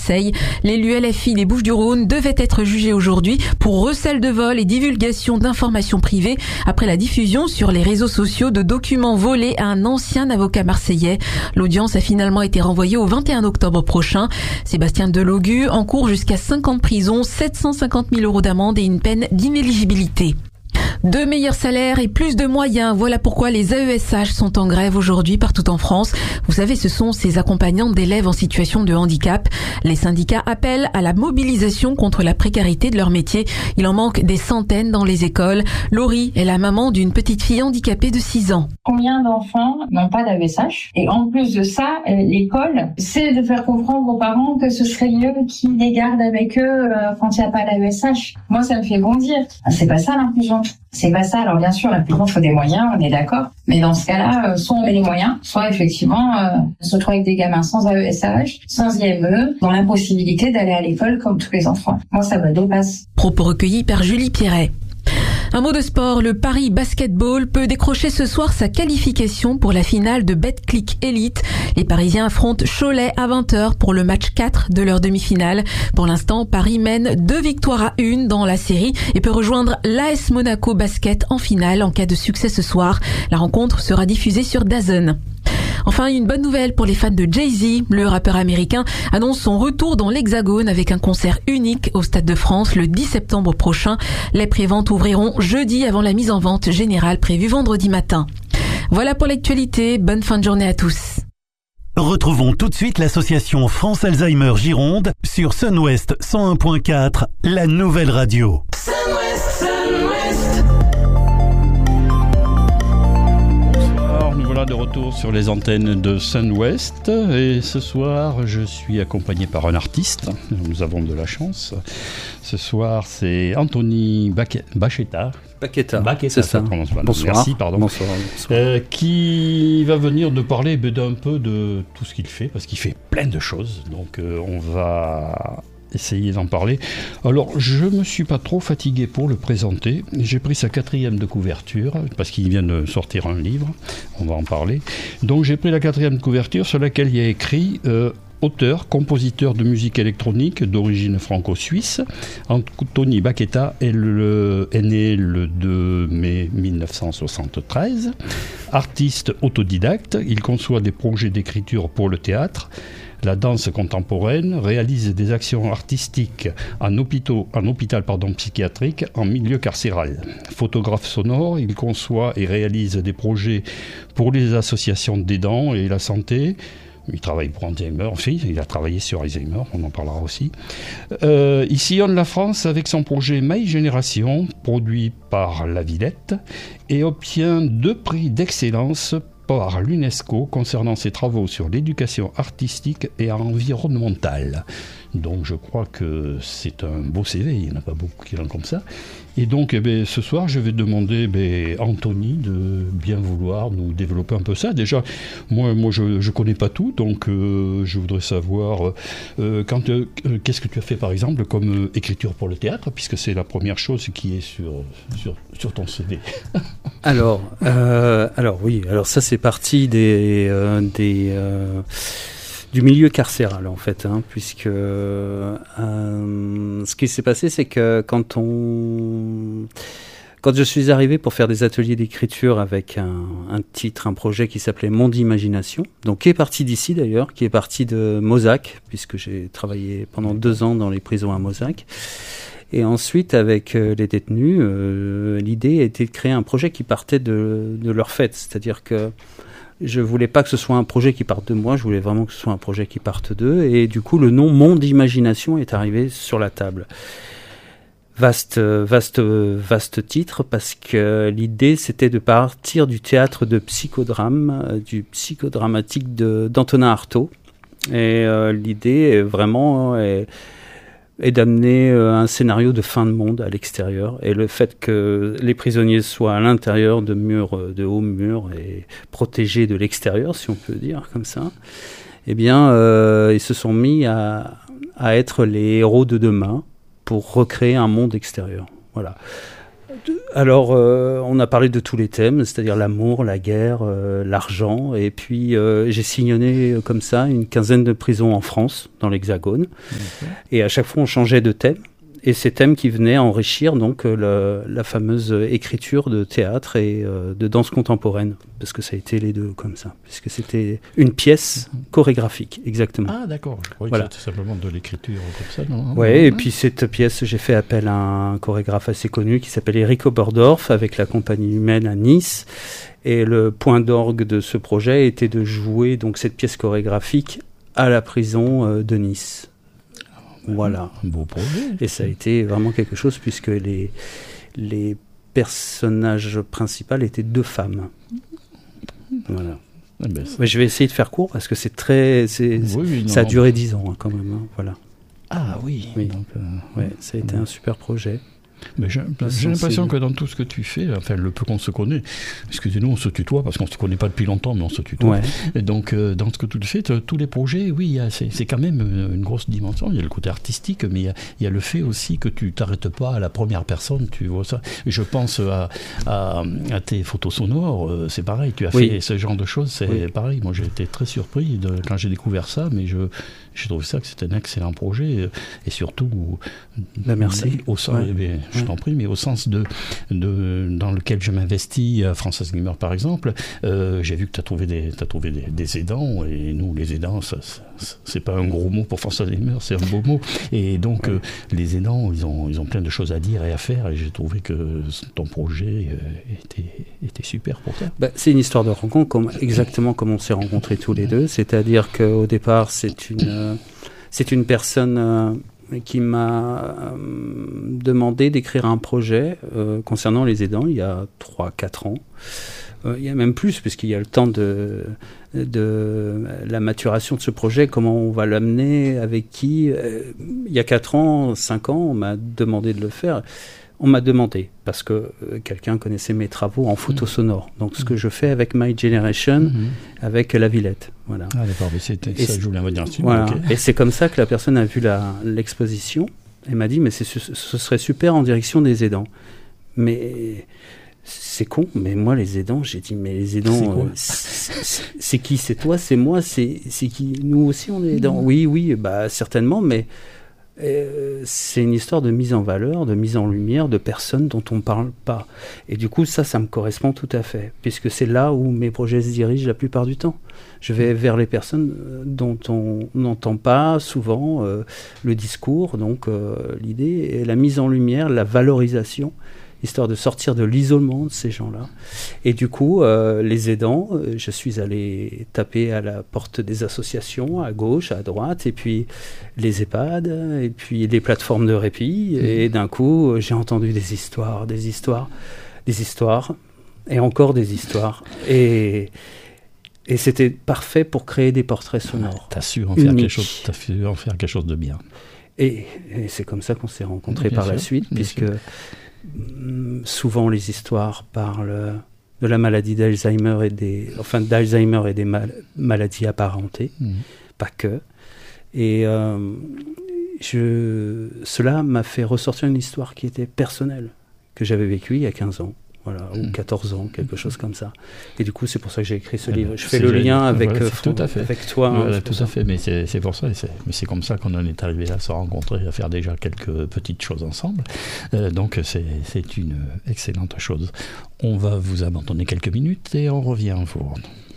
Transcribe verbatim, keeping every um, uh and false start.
Marseille. L'élu L F I des Bouches-du-Rhône devait être jugé aujourd'hui pour recel de vol et divulgation d'informations privées après la diffusion sur les réseaux sociaux de documents volés à un ancien avocat marseillais. L'audience a finalement été renvoyée au vingt et un octobre prochain. Sébastien Delogu encourt jusqu'à cinq ans de prison, sept cent cinquante mille euros d'amende et une peine d'inéligibilité. De meilleurs salaires et plus de moyens, voilà pourquoi les A E S H sont en grève aujourd'hui partout en France. Vous savez, ce sont ces accompagnants d'élèves en situation de handicap. Les syndicats appellent à la mobilisation contre la précarité de leur métier. Il en manque des centaines dans les écoles. Laurie est la maman d'une petite fille handicapée de six ans. Combien d'enfants n'ont pas d'A E S H? Et en plus de ça, l'école, c'est de faire comprendre aux parents que ce serait mieux qu'ils les gardent avec eux quand il n'y a pas d'A E S H. Moi, ça me fait bondir. C'est pas ça l'inclusion. C'est pas ça. Alors bien sûr, l'inclusion, il faut des moyens, on est d'accord. Mais dans ce cas-là, soit on met les moyens, soit effectivement, euh, on se retrouve avec des gamins sans A E S H, sans I M E, dans l'impossibilité d'aller à l'école comme tous les enfants. Moi, ça me dépasse. Propos recueillis par Julie Pierret. Un mot de sport, le Paris Basketball peut décrocher ce soir sa qualification pour la finale de Betclic Elite. Les Parisiens affrontent Cholet à vingt heures pour le match quatre de leur demi-finale. Pour l'instant, Paris mène deux victoires à une dans la série et peut rejoindre l'A S Monaco Basket en finale en cas de succès ce soir. La rencontre sera diffusée sur DAZN. Enfin, une bonne nouvelle pour les fans de Jay-Z. Le rappeur américain annonce son retour dans l'Hexagone avec un concert unique au Stade de France le dix septembre prochain. Les préventes ouvriront jeudi avant la mise en vente générale prévue vendredi matin. Voilà pour l'actualité. Bonne fin de journée à tous. Retrouvons tout de suite l'association France Alzheimer Gironde sur Sunwest cent un point quatre, la nouvelle radio. Sunwest, Sunwest. De retour sur les antennes de Sunwest et ce soir je suis accompagné par un artiste, nous avons de la chance. Ce soir c'est Anthony Bachetta. Bachetta, Bachetta, c'est ça. ça Bonsoir. Merci, pardon. Bonsoir. Bonsoir. Euh, qui va venir nous parler d'un peu de tout ce qu'il fait parce qu'il fait plein de choses. Donc euh, on va essayer d'en parler. Alors, je me suis pas trop fatigué pour le présenter. J'ai pris sa quatrième de couverture, parce qu'il vient de sortir un livre. On va en parler. Donc, j'ai pris la quatrième de couverture sur laquelle il y a écrit euh, auteur, compositeur de musique électronique d'origine franco-suisse. Anthony Bachetta est, le, est né le deux mai mille neuf cent soixante-treize. Artiste autodidacte, il conçoit des projets d'écriture pour le théâtre, la danse contemporaine, réalise des actions artistiques en, hôpitaux, en hôpital pardon, psychiatrique en milieu carcéral. Photographe sonore, il conçoit et réalise des projets pour les associations d'aidants et la santé. Il travaille pour Alzheimer aussi, il a travaillé sur Alzheimer, on en parlera aussi. Euh, il sillonne la France avec son projet My Génération, produit par La Villette, et obtient deux prix d'excellence par l'UNESCO concernant ses travaux sur l'éducation artistique et environnementale. Donc je crois que c'est un beau C V, il n'y en a pas beaucoup qui l'ont comme ça. Et donc eh bien, ce soir, je vais demander eh bien, à Anthony de bien vouloir nous développer un peu ça. Déjà, moi, moi je ne connais pas tout, donc euh, je voudrais savoir euh, quand, euh, qu'est-ce que tu as fait par exemple comme euh, écriture pour le théâtre, puisque c'est la première chose qui est sur, sur, sur ton C V. alors, euh, alors oui, alors ça c'est parti des... Euh, des euh du milieu carcéral en fait, hein, puisque euh, ce qui s'est passé, c'est que quand on, quand je suis arrivé pour faire des ateliers d'écriture avec un, un titre, un projet qui s'appelait Monde Imagination, donc qui est parti d'ici d'ailleurs, qui est parti de Mozac, puisque j'ai travaillé pendant deux ans dans les prisons à Mozac. Et ensuite, avec euh, les détenus, euh, l'idée était de créer un projet qui partait de, de leur fête, c'est-à-dire que je voulais pas que ce soit un projet qui parte de moi, je voulais vraiment que ce soit un projet qui parte d'eux. Et du coup, le nom Monde Imagination est arrivé sur la table. Vaste, vaste, vaste titre, parce que l'idée, c'était de partir du théâtre de psychodrame, du psychodramatique de, d'Antonin Artaud. Et euh, l'idée, est vraiment... Est, et d'amener un scénario de fin de monde à l'extérieur. Et le fait que les prisonniers soient à l'intérieur de murs, de hauts murs, et protégés de l'extérieur, si on peut dire comme ça, eh bien, euh, ils se sont mis à, à être les héros de demain pour recréer un monde extérieur. Voilà. Alors, euh, on a parlé de tous les thèmes, c'est-à-dire l'amour, la guerre, euh, l'argent, et puis euh, j'ai sillonné euh, comme ça une quinzaine de prisons en France, dans l'Hexagone, okay. Et à chaque fois on changeait de thème, et ces thèmes qui venaient enrichir donc euh, la, la fameuse écriture de théâtre et euh, de danse contemporaine, parce que ça a été les deux comme ça, puisque c'était une pièce chorégraphique, exactement. Ah d'accord, je croyais voilà. que c'était simplement de l'écriture comme ça, non? Oui, ouais, et puis cette pièce, j'ai fait appel à un chorégraphe assez connu qui s'appelle Eric Oberdorf, avec la compagnie humaine à Nice, et le point d'orgue de ce projet était de jouer donc cette pièce chorégraphique à la prison euh, de Nice. Voilà. Un beau projet. Et ça a été vraiment quelque chose puisque les, les personnages principaux étaient deux femmes. Voilà. Ah ben, Mais je vais essayer de faire court parce que c'est très, c'est, oui, oui, ça non, a duré dix ans hein, quand même. Hein, voilà. Ah oui. oui. Donc, euh, ouais, ça a été ouais. un super projet. Mais j'ai, j'ai l'impression que dans tout ce que tu fais, enfin le peu qu'on se connaît, excusez-nous, on se tutoie parce qu'on ne se connaît pas depuis longtemps, mais on se tutoie. Ouais. Et donc euh, dans ce que tu fais, tous les projets, oui, y a, c'est, c'est quand même une grosse dimension. Il y a le côté artistique, mais il y a, il y a le fait aussi que tu t'arrêtes pas à la première personne. Tu vois ça. Et je pense à, à, à tes photos sonores, euh, c'est pareil. Tu as oui. fait ce genre de choses, c'est oui. pareil. Moi, j'ai été très surpris de, quand j'ai découvert ça, mais je j'ai trouvé ça que c'était un excellent projet et surtout. Ben, merci. Au sens, ouais. eh bien, je ouais. t'en prie, mais au sens de, de dans lequel je m'investis, à France Alzheimer par exemple, euh, j'ai vu que tu as trouvé des, t'as trouvé des, des aidants et nous les aidants, ça, ça, c'est pas un gros mot pour France Alzheimer, c'est un beau mot. Et donc ouais. euh, les aidants, ils ont ils ont plein de choses à dire et à faire et j'ai trouvé que ton projet euh, était était super pour toi. Bah, c'est une histoire de rencontre, comme exactement comme on s'est rencontrés tous les deux, c'est-à-dire qu'au départ c'est une euh, c'est une personne euh, qui m'a euh, demandé d'écrire un projet euh, concernant les aidants il y a trois quatre ans. Euh, il y a même plus, puisqu'il y a le temps de, de la maturation de ce projet, comment on va l'amener, avec qui. Euh, il y a quatre ans, cinq ans, on m'a demandé de le faire. On m'a demandé, parce que euh, quelqu'un connaissait mes travaux en photo sonore. Donc, ce que je fais avec My Generation, mmh. avec La Villette. Voilà. Ah, d'accord, mais c'était et ça, je voulais en dire dessus. Voilà. Okay. Et c'est comme ça que la personne a vu la, l'exposition. Elle m'a dit, mais c'est, ce serait super en direction des aidants. Mais c'est con, mais moi, les aidants, j'ai dit, mais les aidants, c'est, quoi euh, c'est, c'est, c'est qui? C'est toi? C'est moi? C'est, c'est qui? Nous aussi, on est aidants. Mmh. Oui, oui, bah, certainement, mais. Euh, c'est une histoire de mise en valeur, de mise en lumière de personnes dont on ne parle pas. Et du coup, ça, ça me correspond tout à fait, puisque c'est là où mes projets se dirigent la plupart du temps. Je vais vers les personnes dont on n'entend pas souvent euh, le discours, donc euh, l'idée est la mise en lumière, la valorisation, histoire de sortir de l'isolement de ces gens-là. Et du coup, euh, les aidants, euh, je suis allé taper à la porte des associations, à gauche, à droite, et puis les EHPAD, et puis les plateformes de répit, mmh. et d'un coup, j'ai entendu des histoires, des histoires, des histoires, et encore des histoires. Et... Et c'était parfait pour créer des portraits sonores. T'as su en faire quelque chose, t'as su en faire quelque chose de bien. Et, et c'est comme ça qu'on s'est rencontrés par sûr, la suite, puisque sûr. souvent les histoires parlent de la maladie d'Alzheimer et des, enfin d'Alzheimer et des mal- maladies apparentées, mmh. pas que. Et euh, je, cela m'a fait ressortir une histoire qui était personnelle, que j'avais vécue il y a quinze ans. Voilà, ou quatorze ans, quelque chose comme ça. Et du coup, c'est pour ça que j'ai écrit ce livre. Je fais le lien avec, voilà, euh, tout à fait. avec toi. Voilà, hein, tout à fait, mais c'est, c'est pour ça. C'est, mais c'est comme ça qu'on en est arrivé à se rencontrer, à faire déjà quelques petites choses ensemble. Euh, donc, c'est, c'est une excellente chose. On va vous abandonner quelques minutes et on revient vous.